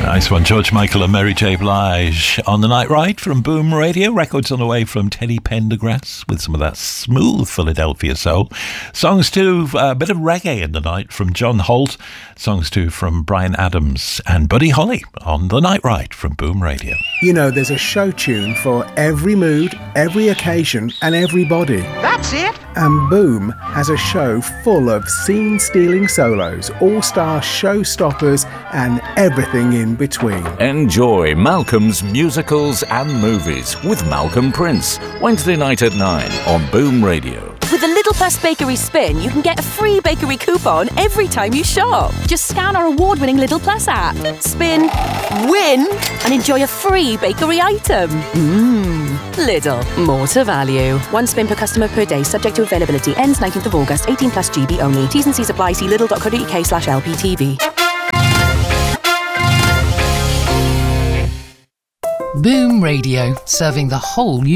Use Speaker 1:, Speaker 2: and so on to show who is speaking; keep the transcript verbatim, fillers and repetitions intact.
Speaker 1: Nice one, George Michael and Mary J. Blige on the Night Ride from Boom Radio. Records on the way from Teddy Pendergrass with some of that smooth Philadelphia soul. Songs too, a bit of reggae in the night from John Holt. Songs too from Bryan Adams and Buddy Holly on the Night Ride from Boom Radio.
Speaker 2: You know, there's a show tune for every mood, every occasion and everybody.
Speaker 3: That's it.
Speaker 2: And Boom has a show full of scene-stealing solos, all-star showstoppers and everything in between.
Speaker 4: Enjoy Malcolm's Musicals and Movies with Malcolm Prince, Wednesday night at nine on Boom Radio.
Speaker 5: With the Little Plus Bakery Spin, you can get a free bakery coupon every time you shop. Just scan our award-winning Little Plus app, spin, win, and enjoy a free bakery item. Mmm, Lidl, more to value. One spin per customer per day, subject to availability. Ends nineteenth of August, eighteen plus G B only. T's and C's apply. See lidl.co.uk slash LPTV.
Speaker 6: Boom Radio, serving the whole